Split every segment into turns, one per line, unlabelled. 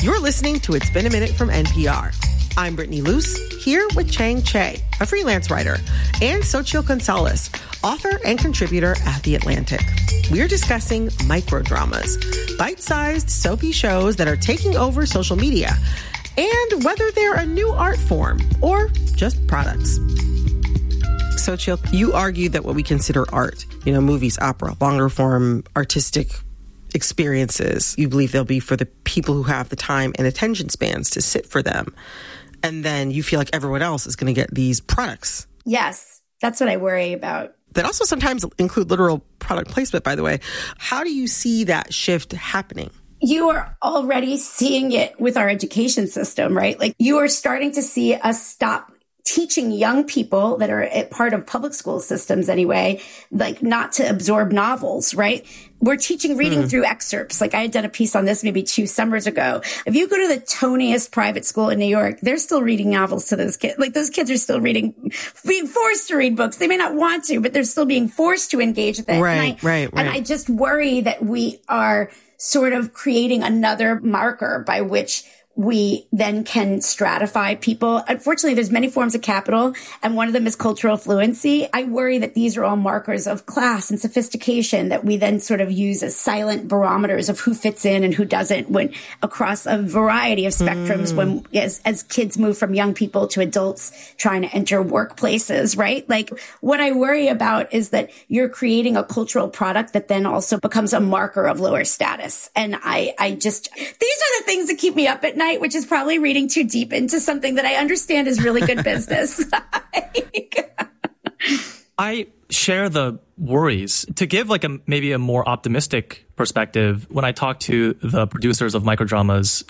You're listening to It's Been a Minute from NPR. I'm Brittany Luce, here with Chang Che, a freelance writer, and Xochitl Gonzalez, author and contributor at The Atlantic. We're discussing microdramas, bite-sized soapy shows that are taking over social media, and whether they're a new art form or just products. Xochitl, you argue that what we consider art, movies, opera, longer form, artistic experiences, you believe they'll be for the people who have the time and attention spans to sit for them. And then you feel like everyone else is going to get these products.
Yes, that's what I worry about.
That also sometimes include literal product placement, by the way. How do you see that shift happening?
You are already seeing it with our education system, right? Like you are starting to see us stop teaching young people that are a part of public school systems anyway, like not to absorb novels, right? We're teaching reading through excerpts. Like I had done a piece on this maybe 2 summers ago. If you go to the toniest private school in New York, they're still reading novels to those kids. Like those kids are still being forced to read books. They may not want to, but they're still being forced to engage with it.
Right.
And I just worry that we are sort of creating another marker by which we then can stratify people. Unfortunately, there's many forms of capital, and one of them is cultural fluency. I worry that these are all markers of class and sophistication that we then sort of use as silent barometers of who fits in and who doesn't when across a variety of spectrums when as kids move from young people to adults trying to enter workplaces, right? Like what I worry about is that you're creating a cultural product that then also becomes a marker of lower status. And I just, these are the things that keep me up at night, which is probably reading too deep into something that I understand is really good business.
I share the worries. To give like maybe a more optimistic perspective, when I talk to the producers of microdramas,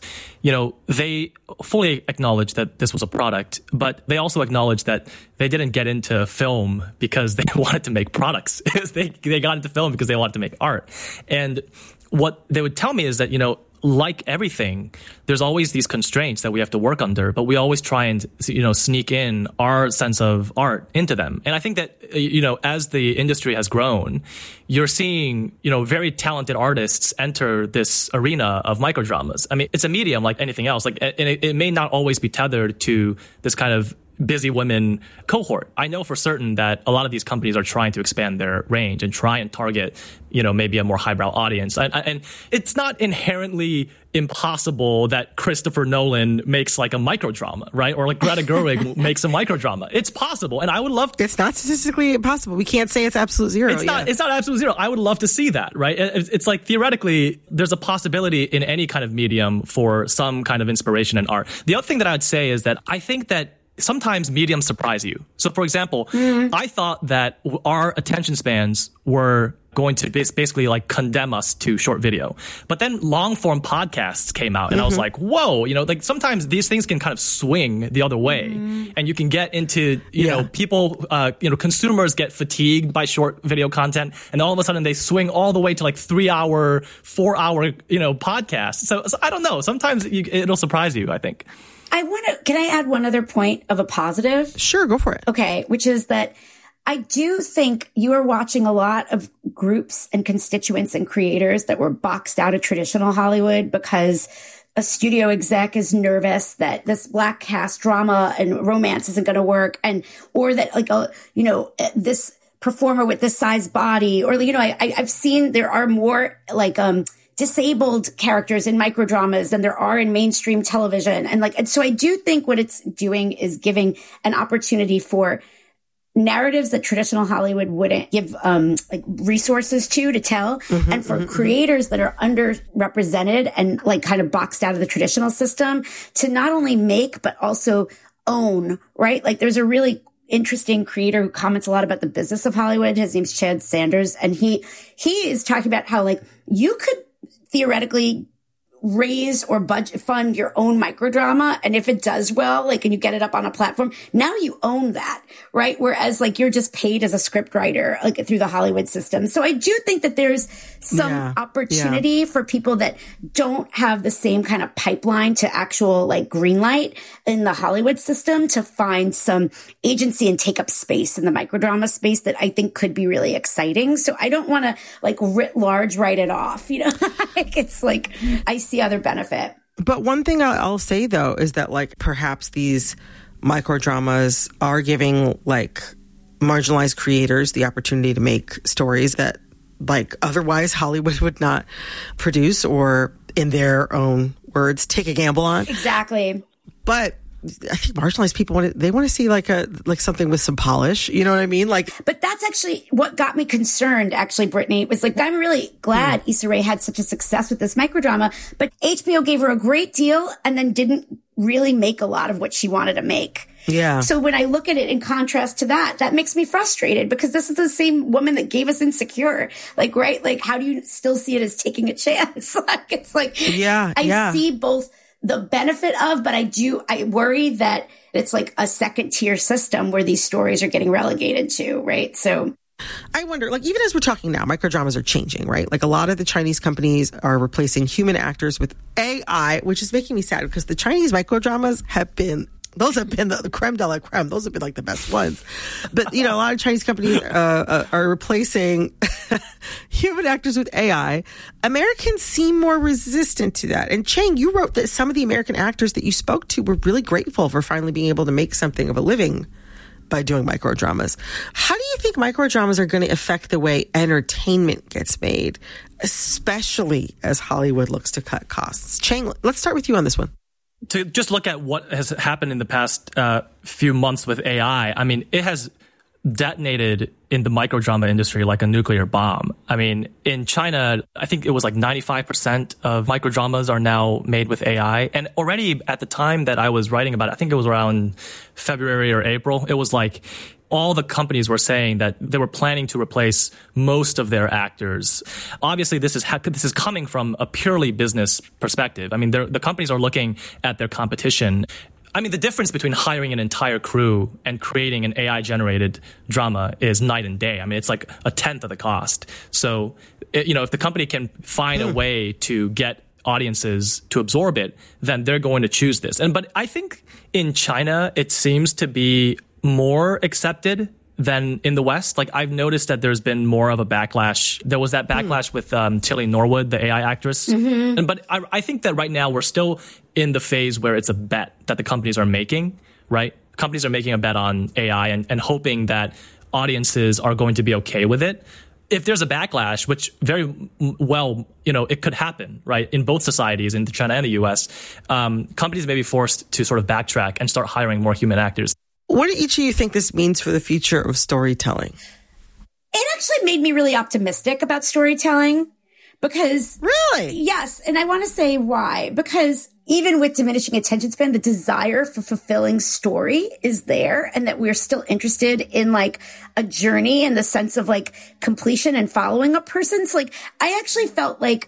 they fully acknowledge that this was a product, but they also acknowledge that they didn't get into film because they wanted to make products. they got into film because they wanted to make art. And what they would tell me is that, like everything, there's always these constraints that we have to work under, but we always try and, sneak in our sense of art into them. And I think that, as the industry has grown, you're seeing, very talented artists enter this arena of microdramas. I mean, it's a medium like anything else. Like, and it may not always be tethered to this kind of busy women cohort. I know for certain that a lot of these companies are trying to expand their range and try and target, maybe a more highbrow audience. And it's not inherently impossible that Christopher Nolan makes like a microdrama, right? Or like Greta Gerwig makes a microdrama. It's possible. And I would love to.
It's not statistically impossible. We can't say it's absolute zero.
It's not absolute zero. I would love to see that, right? It's like theoretically, there's a possibility in any kind of medium for some kind of inspiration in art. The other thing that I would say is that I think that sometimes mediums surprise you. So, for example, I thought that our attention spans were going to basically like condemn us to short video. But then long form podcasts came out and I was like, whoa, like sometimes these things can kind of swing the other way and you can get into, people, consumers get fatigued by short video content and all of a sudden they swing all the way to like 3-hour, 4-hour, podcasts. So I don't know. Sometimes it'll surprise you, I think.
Can I add one other point of a positive?
Sure, go for it.
Okay, which is that I do think you are watching a lot of groups and constituents and creators that were boxed out of traditional Hollywood because a studio exec is nervous that this black cast drama and romance isn't going to work, or that this performer with this size body, or I've seen there are more disabled characters in microdramas than there are in mainstream television. And so I do think what it's doing is giving an opportunity for narratives that traditional Hollywood wouldn't give resources to tell, and for creators that are underrepresented and kind of boxed out of the traditional system to not only make but also own, right? Like there's a really interesting creator who comments a lot about the business of Hollywood. His name's Chad Sanders, and he is talking about how you could theoretically raise or budget fund your own microdrama. And if it does well, and you get it up on a platform, now you own that, right? Whereas you're just paid as a script writer, through the Hollywood system. So I do think that there's some opportunity for people that don't have the same kind of pipeline to actual green light in the Hollywood system to find some agency and take up space in the microdrama space that I think could be really exciting. So I don't want to writ large write it off, it's I see other benefit.
But one thing I'll say, though, is that like perhaps these microdramas are giving like marginalized creators the opportunity to make stories that like otherwise Hollywood would not produce or, in their own words, take a gamble on.
Exactly.
But I think marginalized people want to see like something with some polish. You know what I mean?
But that's actually what got me concerned. Actually, Brittany, was like, I'm really glad Issa Rae had such a success with this microdrama, but HBO gave her a great deal and then didn't really make a lot of what she wanted to make.
Yeah.
So when I look at it in contrast to that makes me frustrated because this is the same woman that gave us Insecure. Like, right? Like, how do you still see it as taking a chance? Like, it's like, I see both the benefit of, but I worry that it's like a second tier system where these stories are getting relegated to, right? So
I wonder, like, even as we're talking now, microdramas are changing, right? Like a lot of the Chinese companies are replacing human actors with AI, which is making me sad because the Chinese microdramas have been the creme de la creme. Those have been like the best ones. But, a lot of Chinese companies are replacing human actors with AI. Americans seem more resistant to that. And Chang, you wrote that some of the American actors that you spoke to were really grateful for finally being able to make something of a living by doing microdramas. How do you think microdramas are going to affect the way entertainment gets made, especially as Hollywood looks to cut costs? Chang, let's start with you on this one.
To just look at what has happened in the past few months with AI, I mean, it has detonated in the microdrama industry like a nuclear bomb. I mean, in China, I think it was like 95% of microdramas are now made with AI. And already at the time that I was writing about it, I think it was around February or April, it was like all the companies were saying that they were planning to replace most of their actors. Obviously, this is coming from a purely business perspective. I mean, the companies are looking at their competition. I mean, the difference between hiring an entire crew and creating an AI-generated drama is night and day. I mean, it's like a tenth of the cost. So, if the company can find a way to get audiences to absorb it, then they're going to choose this. But I think in China, it seems to be more accepted than in the West. Like, I've noticed that there's been more of a backlash. There was that backlash with Tilly Norwood, the AI actress. Mm-hmm. But I think that right now we're still in the phase where it's a bet that the companies are making, right? Companies are making a bet on AI and hoping that audiences are going to be okay with it. If there's a backlash, which very well, it could happen, right? In both societies, in China and the US, companies may be forced to sort of backtrack and start hiring more human actors.
What do each of you think this means for the future of storytelling?
It actually made me really optimistic about storytelling because...
Really?
Yes. And I want to say why. Because even with diminishing attention span, the desire for fulfilling story is there, and that we're still interested in like a journey and the sense of like completion and following a person. So like, I actually felt like,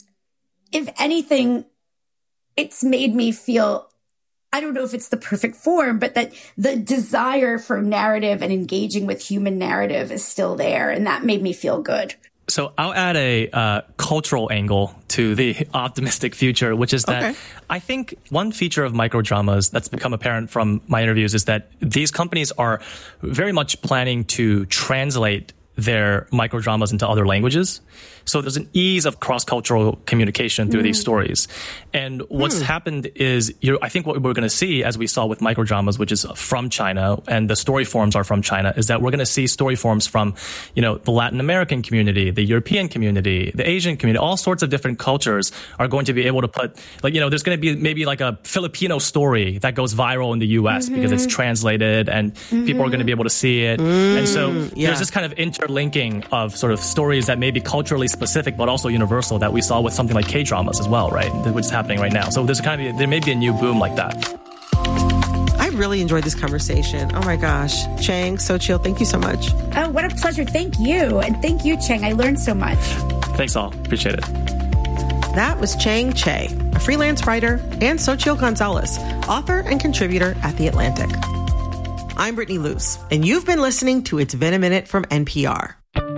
if anything, it's made me feel, I don't know if it's the perfect form, but that the desire for narrative and engaging with human narrative is still there. And that made me feel good.
So I'll add a cultural angle to the optimistic future, which is that I think one feature of microdramas that's become apparent from my interviews is that these companies are very much planning to translate their microdramas into other languages. So there's an ease of cross-cultural communication through these stories. And what's happened is, I think what we're going to see, as we saw with microdramas, which is from China, and the story forms are from China, is that we're going to see story forms from, the Latin American community, the European community, the Asian community, all sorts of different cultures are going to be able to put, there's going to be maybe like a Filipino story that goes viral in the US because it's translated and people are going to be able to see it. And so there's this kind of interlinking of sort of stories that may be culturally specific but also universal that we saw with something like K-dramas as well, right? Which is happening right now. So there may be a new boom like that.
I really enjoyed this conversation. Oh my gosh. Chang, Sochil, thank you so much.
Oh, what a pleasure. Thank you. And thank you, Chang. I learned so much.
Thanks all. Appreciate it.
That was Chang Che, a freelance writer, and Sochil Gonzalez, author and contributor at The Atlantic. I'm Brittany Luce, and you've been listening to It's Been a Minute from NPR.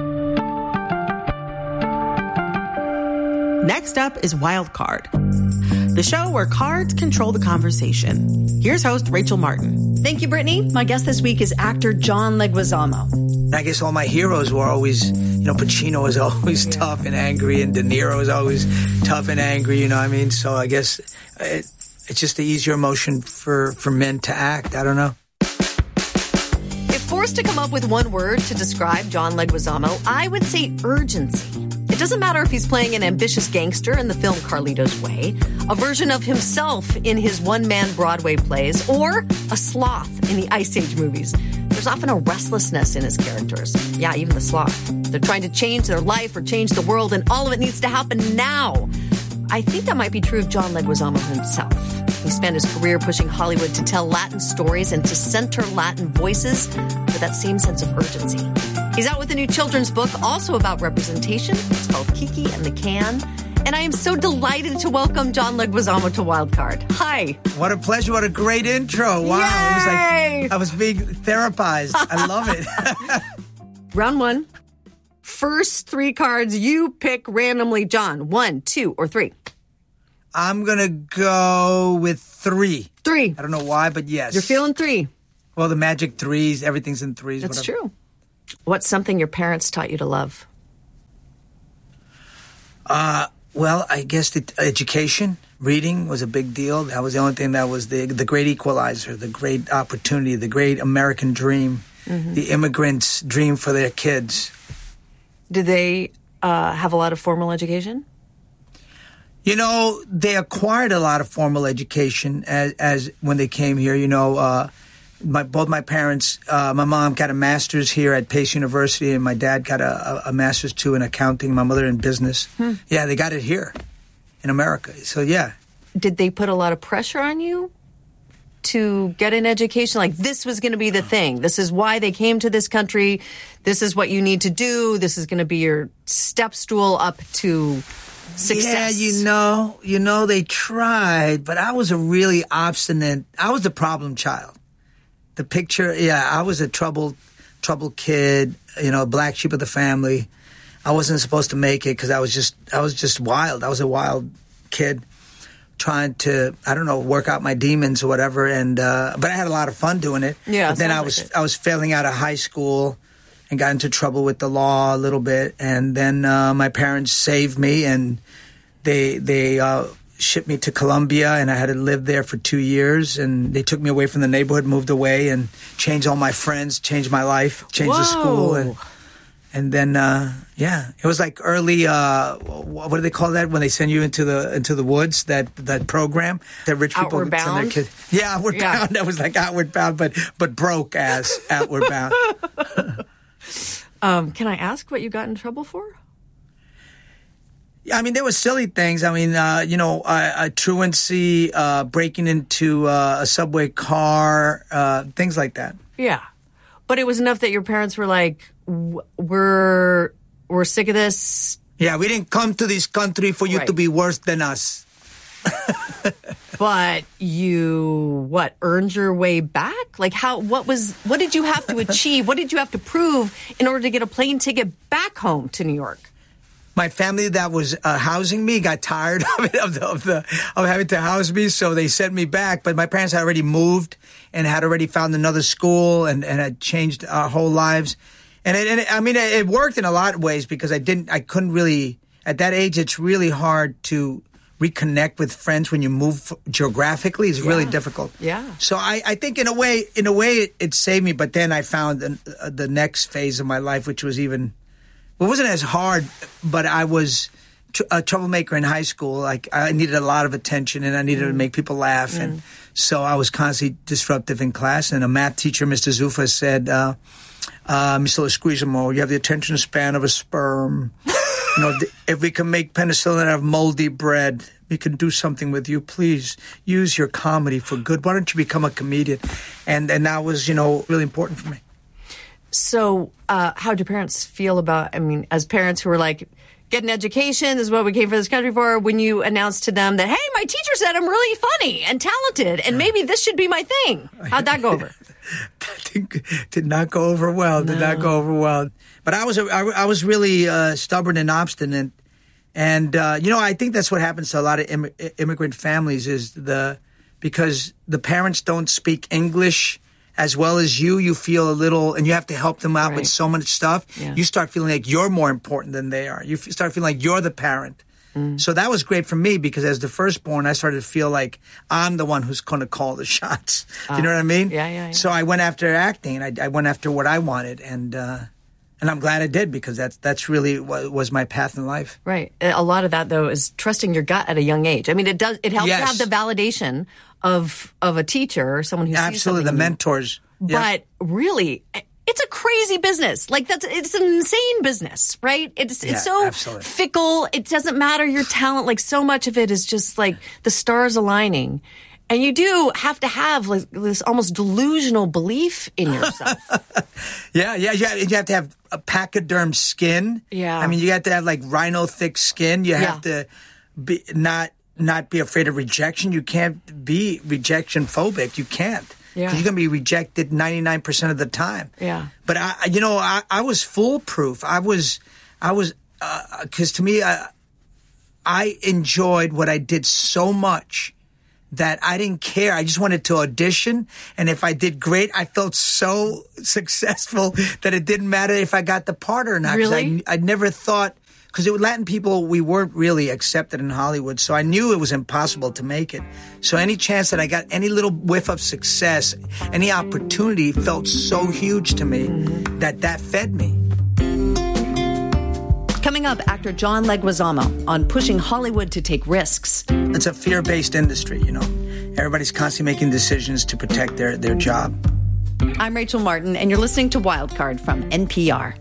Next up is Wild Card, the show where cards control the conversation. Here's host Rachel Martin.
Thank you, Brittany. My guest this week is actor John Leguizamo.
I guess all my heroes were always
Pacino was always tough and angry, and De Niro was always tough and angry, you know what I mean? So I guess it's just the easier emotion for men to act. I don't know.
If forced to come up with one word to describe John Leguizamo, I would say urgency. It doesn't matter if he's playing an ambitious gangster in the film Carlito's Way, a version of himself in his one-man Broadway plays, or a sloth in the Ice Age movies. There's often a restlessness in his characters. Yeah, even the sloth. They're trying to change their life or change the world, and all of it needs to happen now. I think that might be true of John Leguizamo himself. He spent his career pushing Hollywood to tell Latin stories and to center Latin voices with that same sense of urgency. He's out with a new children's book, also about representation. It's called Kiki and the Can. And I am so delighted to welcome John Leguizamo to Wildcard. Hi.
What a pleasure. What a great intro. Wow.
Yay!
It was like I was being therapized. I love it.
Round one. First three cards you pick randomly, John. 1, 2, or 3.
I'm going to go with 3.
3.
I don't know why, but yes.
You're feeling 3.
Well, the magic 3s, everything's in 3s.
That's
whatever.
true. What's something your parents taught you to love?
Well, I guess the education, reading was a big deal. That was the only thing that was the great equalizer, the great opportunity, the great American dream, the immigrants' dream for their kids.
Did they have a lot of formal education?
They acquired a lot of formal education as when they came here. Both my parents, my mom got a master's here at Pace University, and my dad got a master's too in accounting. My mother in business. Yeah, they got it here in America. So yeah.
Did they put a lot of pressure on you to get an education? Like, this was going to be the thing. This is why they came to this country. This is what you need to do. This is going to be your step stool up to success.
Yeah, they tried, but I was a really obstinate. I was the problem child. The picture, I was a troubled kid, a black sheep of the family. I wasn't supposed to make it because I was just wild. I was a wild kid trying to, work out my demons or whatever. And, but I had a lot of fun doing it.
Yeah.
But then I was failing out of high school and got into trouble with the law a little bit. And then, my parents saved me, and they shipped me to Colombia, and I had to live there for 2 years, and they took me away from the neighborhood, moved away, and changed all my friends, changed my life, changed the school, and then it was like early what do they call that when they send you into the woods, that program that rich people
Outward Bound?
send their kids. Yeah, Outward Bound. That was like Outward Bound, but broke ass Outward Bound.
Can I ask what you got in trouble for?
I mean, there were silly things. I mean, truancy, breaking into a subway car, things like that.
Yeah. But it was enough that your parents were like, we're sick of this.
Yeah, we didn't come to this country for you to be worse than us.
But you, earned your way back? Like, what did you have to achieve? What did you have to prove in order to get a plane ticket back home to New York?
My family that was housing me got tired of it, of having to house me, so they sent me back. But my parents had already moved and had already found another school and had changed our whole lives. And it worked in a lot of ways because I couldn't really, at that age, it's really hard to reconnect with friends when you move geographically. It's really difficult.
Yeah.
So I think in a way it saved me. But then I found the next phase of my life, which was even. It wasn't as hard, but I was a troublemaker in high school. Like, I needed a lot of attention, and I needed to make people laugh. And so I was constantly disruptive in class. And a math teacher, Mr. Zufa, said, Mr. Leguizamo, you have the attention span of a sperm. If we can make penicillin out of moldy bread, we can do something with you. Please use your comedy for good. Why don't you become a comedian? And that was, really important for me.
So how do your parents feel about, as parents who were like, get an education, this is what we came for this country for, when you announced to them that, hey, my teacher said I'm really funny and talented, and maybe this should be my thing. How'd that go over?
Did not go over well. Did not go over well. But I was really stubborn and obstinate. And, I think that's what happens to a lot of immigrant families is because the parents don't speak English as well as you feel a little, and you have to help them out with so much stuff. Yeah. You start feeling like you're more important than they are. You start feeling like you're the parent. So that was great for me because as the firstborn, I started to feel like I'm the one who's going to call the shots. Do you know what I mean?
Yeah.
So I went after acting, and I went after what I wanted, and I'm glad I did because that's really what was my path in life. Right.
A lot of that though is trusting your gut at a young age. I mean, it helps to have the validation of a teacher or someone who sees something.
The mentors.
But really, it's a crazy business. Like it's an insane business, right? It's so fickle. It doesn't matter your talent. Like so much of it is just like the stars aligning. And you do have to have like this almost delusional belief in yourself.
Yeah. You have to have a pachyderm skin. Yeah. I mean, you have to have like rhino thick skin. You have to be not be afraid of rejection. You can't be rejection phobic. You can't. Yeah. Because you're going to be rejected 99% of the time. Yeah. But I was foolproof. I was, because to me, I enjoyed what I did so much that I didn't care. I just wanted to audition. And if I did great, I felt so successful that it didn't matter if I got the part or not.
Really?
I never thought, because Latin people, we weren't really accepted in Hollywood. So I knew it was impossible to make it. So any chance that I got any little whiff of success, any opportunity felt so huge to me that fed me.
Coming up, actor John Leguizamo on pushing Hollywood to take risks.
It's a fear-based industry, Everybody's constantly making decisions to protect their job.
I'm Rachel Martin, and you're listening to Wildcard from NPR.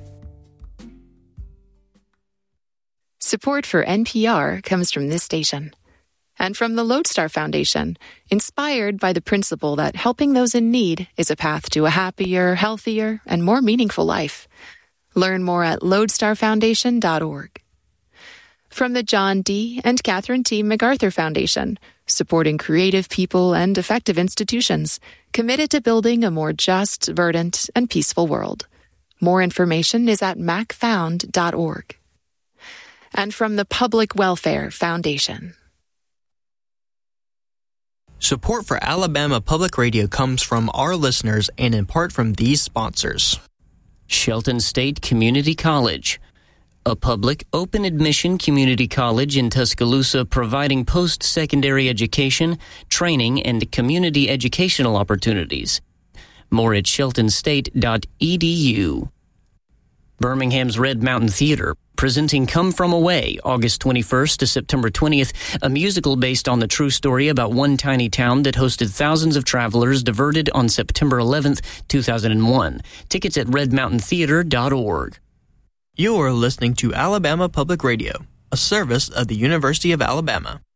Support for NPR comes from this station and from the Lodestar Foundation, inspired by the principle that helping those in need is a path to a happier, healthier, and more meaningful life. Learn more at lodestarfoundation.org. From the John D. and Catherine T. MacArthur Foundation, supporting creative people and effective institutions, committed to building a more just, verdant, and peaceful world. More information is at macfound.org. And from the Public Welfare Foundation.
Support for Alabama Public Radio comes from our listeners and in part from these sponsors.
Shelton State Community College, a public, open-admission community college in Tuscaloosa providing post-secondary education, training, and community educational opportunities. More at sheltonstate.edu. Birmingham's Red Mountain Theater, presenting Come From Away, August 21st to September 20th, a musical based on the true story about one tiny town that hosted thousands of travelers diverted on September 11th, 2001. Tickets at redmountaintheater.org.
You're listening to Alabama Public Radio, a service of the University of Alabama.